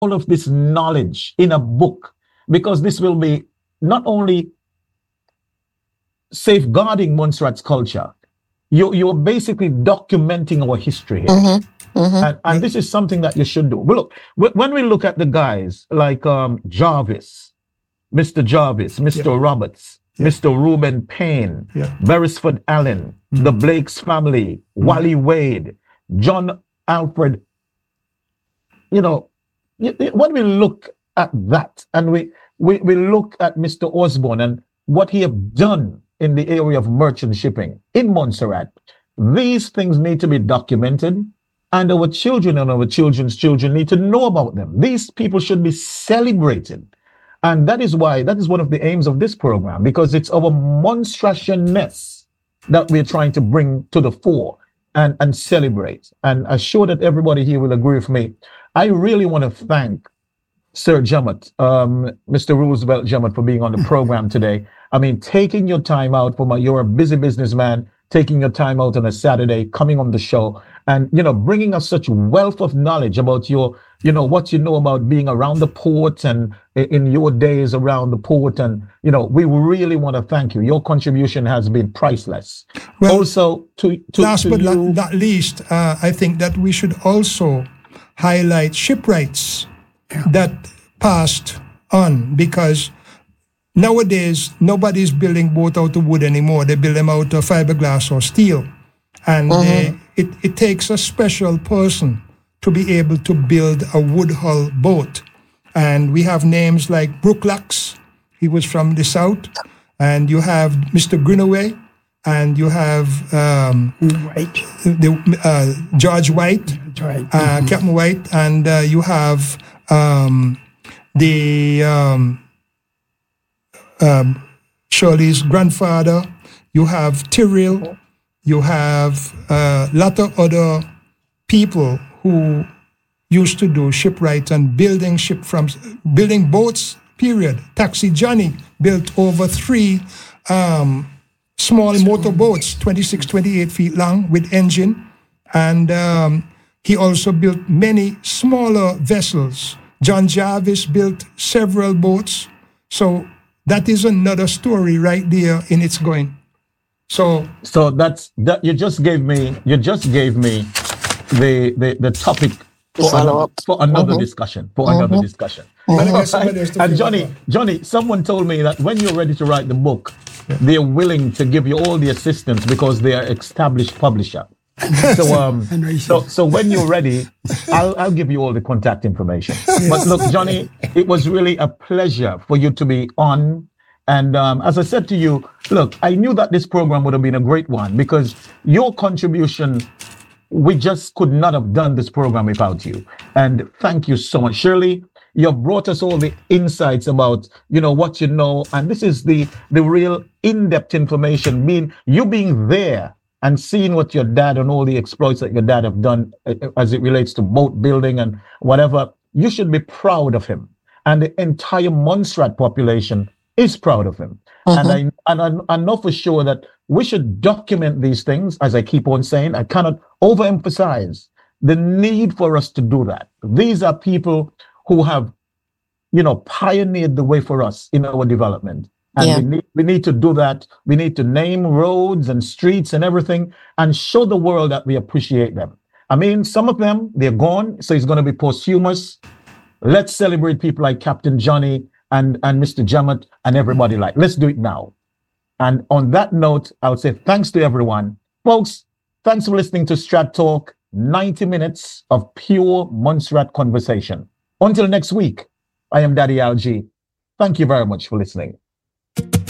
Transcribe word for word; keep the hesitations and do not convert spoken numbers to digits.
all of this knowledge in a book, because this will be not only safeguarding Montserrat's culture, you, you're basically documenting our history here. Mm-hmm. Mm-hmm. And, and this is something that you should do. Well, look, when we look at the guys like um, Jarvis, Mister Jarvis, Mister Yeah. Roberts, yeah. Mister Reuben Payne, yeah. Beresford Allen, mm-hmm. the Blake's family, mm-hmm. Wally Wade, John Alfred, you know, when we look at that and we, we, we look at Mister Osborne and what he have done in the area of merchant shipping in Montserrat, these things need to be documented, and our children and our children's children need to know about them. These people should be celebrated. And that is why, that is one of the aims of this program, because it's our monstrationness that we're trying to bring to the fore and, and celebrate. And I'm sure that everybody here will agree with me. I really want to thank Sir Jammot, um, Mister Roosevelt Jammot, for being on the program today. I mean, taking your time out for my, you're a busy businessman, taking your time out on a Saturday, coming on the show and, you know, bringing us such wealth of knowledge about your, you know, what you know about being around the port and in your days around the port. And, you know, we really want to thank you. Your contribution has been priceless. Well, also, to, to last to but you, not, not least, uh, I think that we should also highlight shipwrights yeah. that passed on, because nowadays nobody's building boat out of wood anymore. They build them out of fiberglass or steel. And uh-huh. they, it, it takes a special person to be able to build a wood hull boat. And we have names like Brooke Lux, he was from the south. And you have Mister Greenaway, and you have um, White. The, uh, George White, Right. uh, Mm-hmm. Captain White, and uh, you have um, the um, um, Shirley's grandfather, you have Tyrrell, you have a lot of other people who used to do shipwrights and building ship from building boats, period. Taxi Johnny built over three um, small motorboats, twenty-six, twenty-eight feet long with engine. And um, he also built many smaller vessels. John Jarvis built several boats. So that is another story right there in its going. So, so that's that. You just gave me. You just gave me the the, the topic for another, for another mm-hmm. discussion. For mm-hmm. another discussion. Mm-hmm. And, and Johnny, Johnny, someone told me that when you're ready to write the book, yeah. they're willing to give you all the assistance because they are established publisher. So um, so so when you're ready, I'll I'll give you all the contact information. Yes. But look, Johnny, it was really a pleasure for you to be on. And um, as I said to you, look, I knew that this program would have been a great one because your contribution, we just could not have done this program without you. And thank you so much. Shirley, you have brought us all the insights about, you know, what you know. And this is the, the real in-depth information, mean you being there and seeing what your dad and all the exploits that your dad have done as it relates to boat building and whatever. You should be proud of him. And the entire Montserrat population is proud of him. Uh-huh. And I and I, I know for sure that we should document these things, as I keep on saying. I cannot overemphasize the need for us to do that. These are people who have, you know, pioneered the way for us in our development. And yeah. we, need, we need to do that. We need to name roads and streets and everything and show the world that we appreciate them. I mean, some of them, they're gone, so it's going to be posthumous. Let's celebrate people like Captain Johnny and, and Mister Jammot and everybody like. Let's do it now. And on that note, I would say thanks to everyone. Folks, thanks for listening to Strat Talk, ninety minutes of pure Montserrat conversation. Until next week, I am Daddy Al G. Thank you very much for listening.